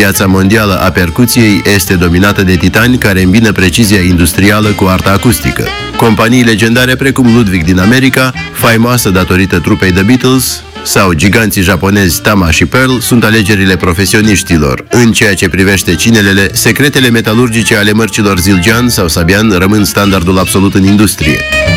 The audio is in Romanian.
Piața mondială a percuției este dominată de titani care îmbină precizia industrială cu arta acustică. Companii legendare precum Ludwig din America, faimoasă datorită trupei The Beatles, sau giganții japonezi Tama și Pearl sunt alegerile profesioniștilor. În ceea ce privește cinelele, secretele metalurgice ale mărcilor Zildjian sau Sabian rămân standardul absolut în industrie.